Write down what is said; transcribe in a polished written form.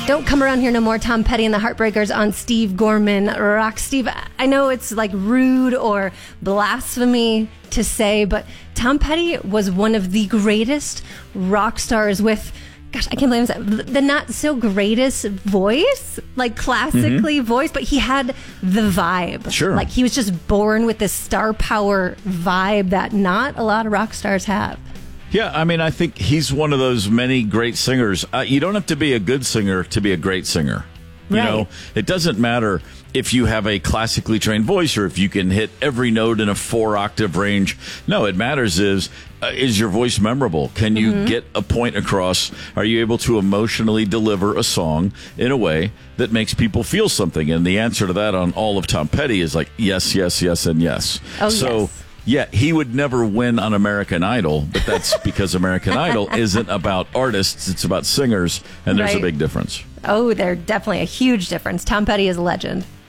Don't Come Around Here No More, Tom Petty and the Heartbreakers on Steve Gorman Rock. Steve, I know it's like rude or blasphemy to say, but Tom Petty was one of the greatest rock stars with, gosh, I can't believe that, the not so greatest voice, like classically voiced, but he had the vibe. Sure. Like he was just born with this star power vibe that not a lot of rock stars have. Yeah, I mean, I think he's one of those many great singers. You don't have to be a good singer to be a great singer. You know, it doesn't matter if you have a classically trained voice or if you can hit every note in a 4-octave range. No, it matters is your voice memorable? Can you get a point across? Are you able to emotionally deliver a song in a way that makes people feel something? And the answer to that on all of Tom Petty is like, yes, yes, yes, and yes. Oh, so, yes. Yeah, he would never win on American Idol, but that's because American Idol isn't about artists, it's about singers, and there's a big difference. Oh, there's definitely a huge difference. Tom Petty is a legend.